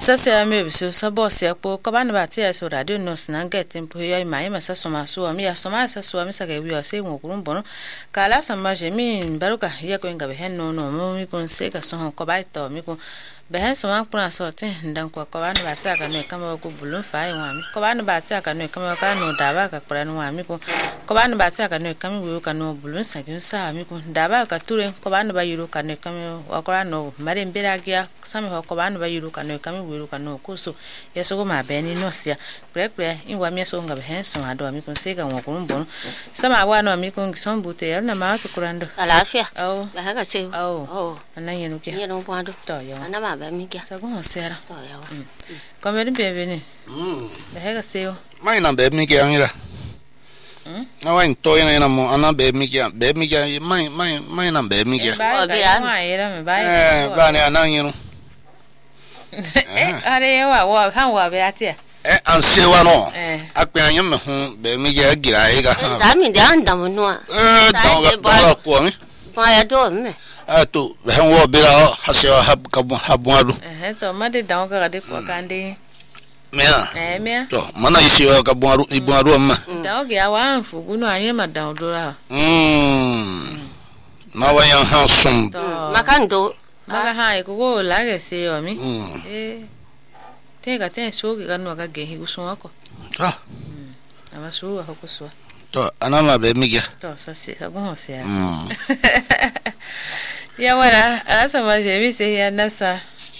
Sasa mebiso sabosi akpo kabana bati ya so radio no sinanga tempo ya mai masa soma so mi asoma sa so mi saka wi ase ngokurumbo kala sama jemi baruka ya ko ngabe henno no mi kon se ka so ko baito mi ko behen soma kuna sote ndan kwa kabana bati aka no kama ko bulun fa wa mi kabana bati aka no kama ka no daba ka pra no wa mi ko kabana bati aka no kama wi ka no bulun sa kin sa mi ko daba ka ture kabana ba yuru ka no kama wa kora no mare mbera gya sami ho kabana ba yuru ka no kama wi ka no kuso yeso ma beni no sia pre inwa mi so ngabe hen so ado mi kun sega ngokurumbo sama wa no mi kun gisombute ya na ma to kurando Alafia. Oh La haga se. oh ananye no kia Yeno kwando. to yo Ana ma ba mi kia. sago sera To ya wa. come ni bienvenue la haga se Mai na be mi kia ngira. Na wa into ina mo ana be mi kia mai na be mi kia. ba ga ma era me ba Ba ne ana ngiro. are wa han wa be atia Anse wa no. Akpe anya me ho be mi kia gira ega. Za mi de anda mo no. Ba ko mi. Fa ya do me. To be han wo be la hase wa habwadu. to ma de dawo ga de ko kande Mea. mea To mana isi wa ka bwaru ma. dawo ga wa anfu gunu anye ma dawo dora Na wa yan ha sum. Makando. maga ha ko la ga se yo mi tenga ten so ga no ga ge hi usun ako To ama so ha ko so to ana ma be mi kia. to sa se ka go se ya wala asa ma je mi se ya nasa